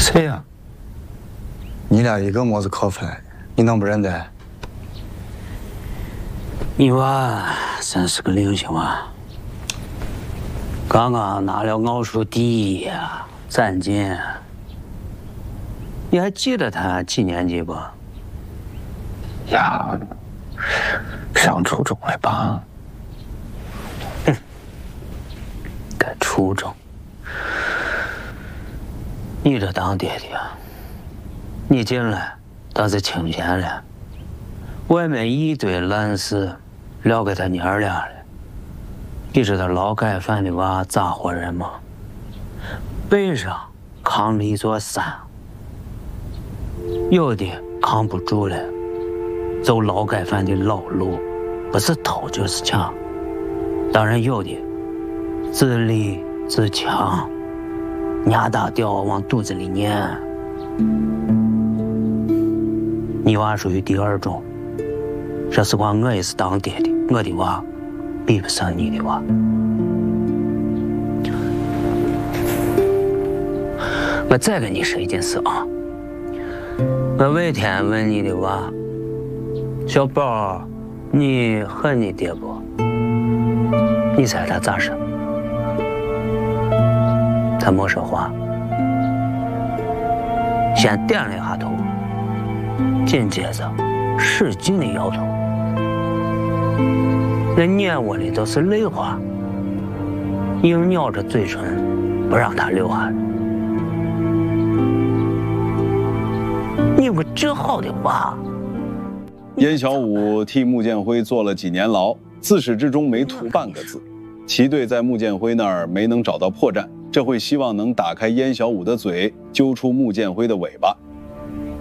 谁呀？你俩一个模子考出来的，你能不认得？ 你娃真是个灵性娃，刚刚拿了奥数第1呀，展金。你还记得他几年级不？ 呀，上初中了吧？ 该初中。你这当爹的啊，你进来倒是清闲了，外面一堆烂事，撂给他娘俩了。你知道劳改犯的娃咋活人吗？背上扛着一座山，有的扛不住了，走劳改犯的老路，不是偷就是抢。当然有的自立自强，牙打掉往肚子里撵。你娃属于第2种，这是光我也是当爹的，我的娃比不上你的娃。我再跟你说一件事啊，我那天问你的娃，小宝，你恨你爹不？你猜他咋说？他没说话，先点了一下头，紧接着使劲的摇头，那眼窝里都是泪花，硬咬着嘴唇不让他流汗。你个这好的娃！ 燕小五替穆建辉坐了几年牢，自始至终没吐半个字。齐队在穆建辉那儿没能找到破绽，这回希望能打开燕小五的嘴，揪出穆建辉的尾巴。